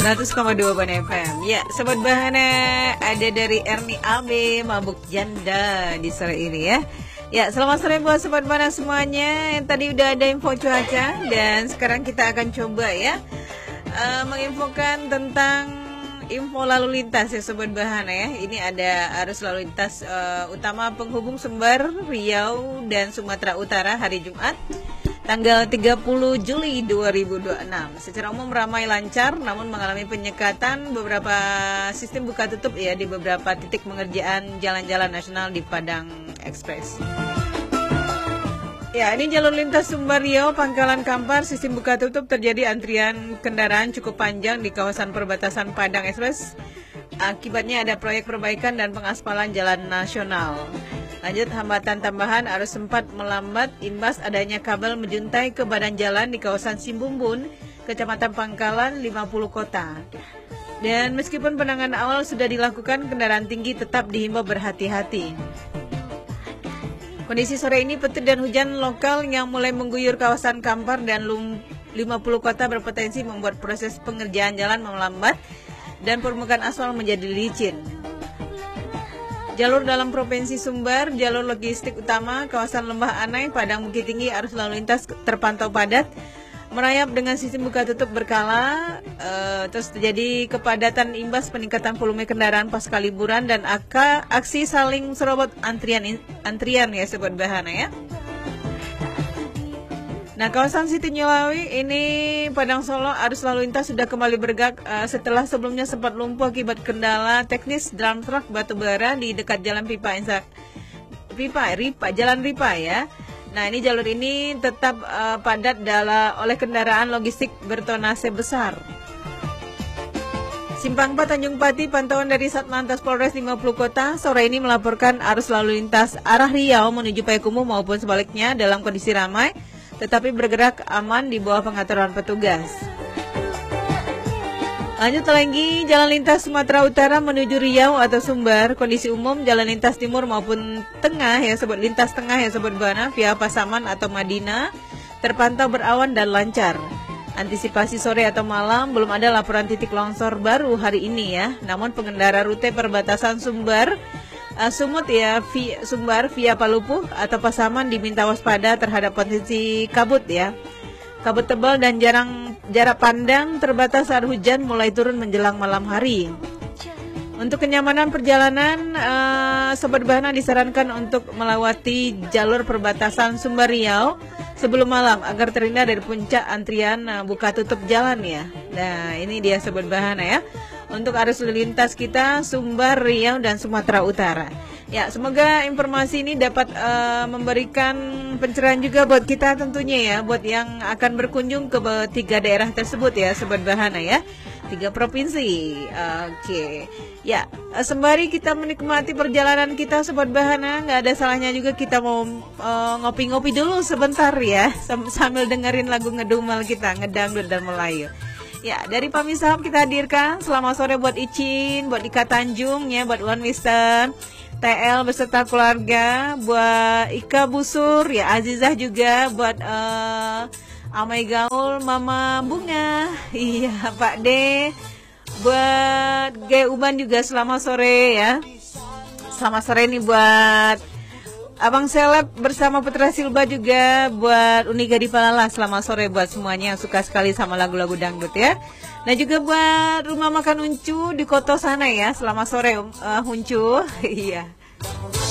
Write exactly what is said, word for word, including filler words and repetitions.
ratus koma dua Ban F M. Ya, Sobat Bahana, ada dari Erni A B, Mabuk Janda di sore ini ya. Ya, selamat sore buat Sobat Bahana semuanya. Yang tadi udah ada info cuaca, dan sekarang kita akan coba ya uh, menginfokan tentang info lalu lintas ya Sobat Bahana ya. Ini ada arus lalu lintas uh, utama penghubung Sumbar, Riau, dan Sumatera Utara hari Jumat tanggal tiga puluh Juli dua ribu dua puluh enam. Secara umum ramai lancar, namun mengalami penyekatan beberapa sistem buka tutup ya di beberapa titik pengerjaan jalan-jalan nasional di Padang Express. Ya, ini jalur lintas Sumbar Riau, Pangkalan Kampar, sistem buka tutup terjadi antrian kendaraan cukup panjang di kawasan perbatasan Padang Express. Akibatnya ada proyek perbaikan dan pengaspalan jalan nasional. Lanjut, hambatan tambahan arus sempat melambat imbas adanya kabel menjuntai ke badan jalan di kawasan Simbumbun, Kecamatan Pangkalan, lima puluh kota. Dan meskipun penanganan awal sudah dilakukan, kendaraan tinggi tetap dihimbau berhati-hati. Kondisi sore ini petir dan hujan lokal yang mulai mengguyur kawasan Kampar dan lima puluh kota berpotensi membuat proses pengerjaan jalan melambat dan permukaan aspal menjadi licin. Jalur dalam Provinsi Sumbar, jalur logistik utama, kawasan Lembah Anai, Padang Bukit Tinggi, arus lalu lintas terpantau padat, merayap dengan sistem buka tutup berkala, e, terus terjadi kepadatan imbas peningkatan volume kendaraan pasca liburan dan aka, aksi saling serobot antrian antrian ya Sobat Bahana ya. Nah, kawasan Siti Nyolawi ini Padang Solo arus lalu lintas sudah kembali bergerak uh, setelah sebelumnya sempat lumpuh akibat kendala teknis drum truk batubara di dekat Jalan Pipa Insak Pipa Ripa Jalan Ripa ya. Nah, ini jalur ini tetap uh, padat dalam oleh kendaraan logistik bertonase besar. Simpang empat Tanjung Pati, pantauan dari Satlantas Polres lima puluh kota sore ini melaporkan arus lalu lintas arah Riau menuju Payakumbuh maupun sebaliknya dalam kondisi ramai, tetapi bergerak aman di bawah pengaturan petugas. Lanjut lagi, jalan lintas Sumatera Utara menuju Riau atau Sumbar, kondisi umum jalan lintas timur maupun tengah ya Sobat, lintas tengah ya Sobat Bahana via Pasaman atau Madinah terpantau berawan dan lancar. Antisipasi sore atau malam belum ada laporan titik longsor baru hari ini ya. Namun pengendara rute perbatasan Sumbar Uh, Sumut ya, via, Sumbar via Palupuh atau Pasaman diminta waspada terhadap potensi kabut ya. Kabut tebal dan jarang jarak pandang terbatas saat hujan mulai turun menjelang malam hari. Untuk kenyamanan perjalanan, uh, Sobat Bahana disarankan untuk melewati jalur perbatasan Sumbar Riau sebelum malam agar terhindar dari puncak antrian uh, buka tutup jalan ya. Nah, ini dia Sobat Bahana ya. Untuk arus lalu lintas kita Sumbar, Riau, dan Sumatera Utara. Ya, semoga informasi ini dapat uh, memberikan pencerahan juga buat kita tentunya ya, buat yang akan berkunjung ke tiga daerah tersebut ya, Sobat Bahana ya, tiga provinsi. Oke, okay. Ya, sembari kita menikmati perjalanan kita Sobat Bahana, nggak ada salahnya juga kita mau uh, ngopi-ngopi dulu sebentar ya, sambil dengerin lagu ngedumel kita, ngedangdut dan Melayu. Ya, dari Pami Saham kita hadirkan selamat sore buat Icin, buat Ika Tanjung ya, buat Wan Mister, T L beserta keluarga, buat Ika Busur ya, Azizah juga, buat uh, Amai Gaul, Mama Bunga, iya Pak D, buat G Uban juga selamat sore ya. Selamat sore nih buat Abang Seleb bersama Putra Silba juga, buat Uniga di Palala, selamat sore buat semuanya yang suka sekali sama lagu-lagu dangdut ya. Dan juga buat Rumah Makan Uncu di Koto sana ya, selamat sore uh, Uncu. Iya.